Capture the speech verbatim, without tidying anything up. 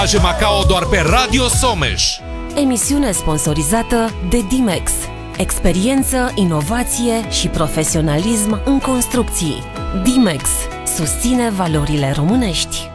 Macao doar pe Radio Someș. Emisiune sponsorizată de Dimex. Experiență, inovație și profesionalism în construcții. Dimex susține valorile românești.